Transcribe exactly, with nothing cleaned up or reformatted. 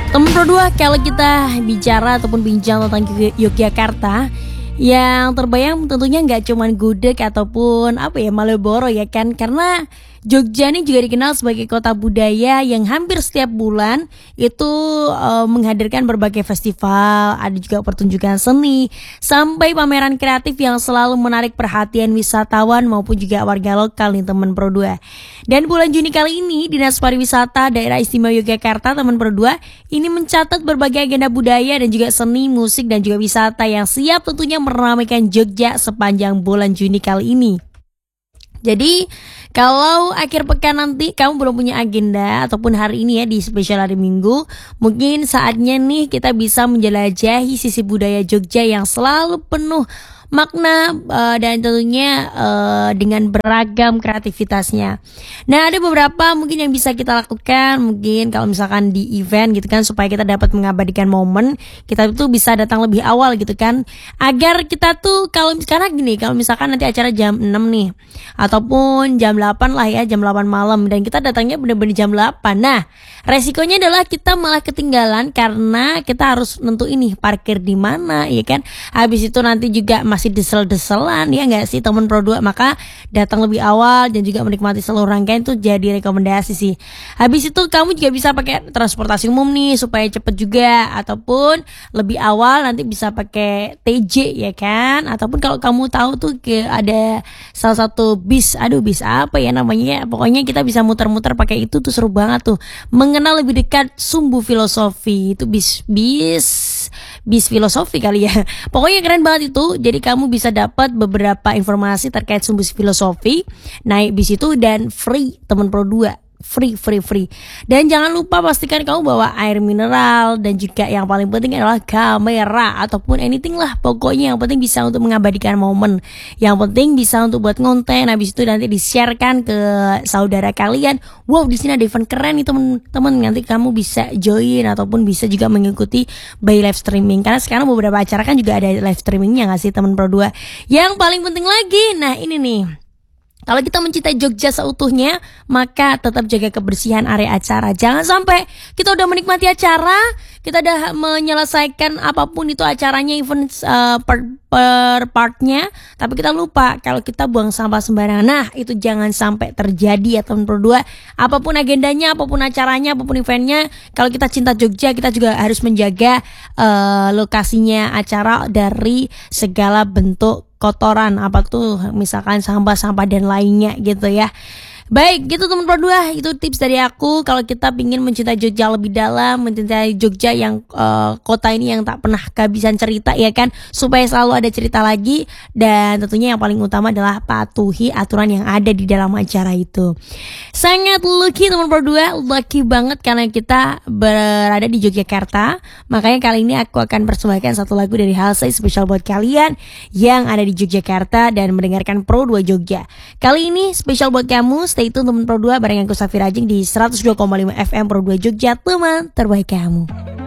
Teman Pro dua, kalau kita bicara ataupun bincang tentang Yogyakarta, yang terbayang tentunya nggak cuman gudeg ataupun apa ya Malioboro ya kan, karena Jogja ini juga dikenal sebagai kota budaya yang hampir setiap bulan itu uh, menghadirkan berbagai festival, ada juga pertunjukan seni, sampai pameran kreatif yang selalu menarik perhatian wisatawan maupun juga warga lokal nih teman Pro dua. Dan bulan Juni kali ini, Dinas Pariwisata Daerah Istimewa Yogyakarta teman Pro dua ini mencatat berbagai agenda budaya dan juga seni, musik dan juga wisata yang siap tentunya meramaikan Jogja sepanjang bulan Juni kali ini. Jadi kalau akhir pekan nanti kamu belum punya agenda ataupun hari ini ya di spesial hari Minggu, mungkin saatnya nih kita bisa menjelajahi sisi budaya Jogja yang selalu penuh makna uh, dan tentunya uh, dengan beragam kreativitasnya. Nah, ada beberapa mungkin yang bisa kita lakukan, mungkin kalau misalkan di event gitu kan, supaya kita dapat mengabadikan momen, kita tuh bisa datang lebih awal gitu kan, agar kita tuh kalau karena gini, kalau misalkan nanti acara jam enam nih ataupun jam delapan lah ya, jam delapan malam, dan kita datangnya bener-bener jam delapan. Nah, resikonya adalah kita malah ketinggalan karena kita harus nentuin nih parkir di mana ya kan. Habis itu nanti juga masih desel-deselan ya nggak sih teman Pro dua. Maka datang lebih awal dan juga menikmati seluruh rangkaian itu jadi rekomendasi sih. Habis itu kamu juga bisa pakai transportasi umum nih supaya cepet juga, ataupun lebih awal nanti bisa pakai T J ya kan, ataupun kalau kamu tahu tuh ke ada salah satu bis, aduh bis apa ya namanya ya, pokoknya kita bisa muter-muter pakai itu tuh, seru banget tuh, mengenal lebih dekat sumbu filosofi. Itu bis bis bis filosofi kali ya, pokoknya keren banget itu. Jadi kamu bisa dapat beberapa informasi terkait sumbu filosofi, naik bis itu, dan free teman Pro dua, free free free. Dan jangan lupa pastikan kamu bawa air mineral, dan juga yang paling penting adalah kamera ataupun anything lah, pokoknya yang penting bisa untuk mengabadikan momen, yang penting bisa untuk buat konten. Habis itu nanti di-sharekan ke saudara kalian. Wow, di sini ada event keren nih teman-teman, nanti kamu bisa join ataupun bisa juga mengikuti by live streaming, karena sekarang beberapa acara kan juga ada live streamingnya nggak sih teman Pro dua. Yang paling penting lagi, nah ini nih, kalau kita mencintai Jogja seutuhnya, maka tetap jaga kebersihan area acara. Jangan sampai kita udah menikmati acara, kita udah menyelesaikan apapun itu acaranya, event uh, per, per partnya, tapi kita lupa kalau kita buang sampah sembarangan. Nah, itu jangan sampai terjadi ya teman Pro dua. Apapun agendanya, apapun acaranya, apapun eventnya, kalau kita cinta Jogja, kita juga harus menjaga uh, lokasinya acara dari segala bentuk kotoran, apa tuh misalkan sampah-sampah dan lainnya gitu ya. Baik, gitu teman Pro dua, itu tips dari aku. Kalau kita ingin mencintai Jogja lebih dalam, mencintai Jogja yang uh, kota ini yang tak pernah kehabisan cerita ya kan, supaya selalu ada cerita lagi, dan tentunya yang paling utama adalah patuhi aturan yang ada di dalam acara itu. Sangat lucky teman Pro dua, lucky banget karena kita berada di Yogyakarta. Makanya kali ini aku akan persembahkan satu lagu dari Halsey spesial buat kalian yang ada di Yogyakarta dan mendengarkan Pro dua Jogja. Kali ini spesial buat kamu. Stay tune teman Pro dua bareng aku Safira Jing di seratus dua koma lima F M Pro dua Jogja, teman terbaik kamu.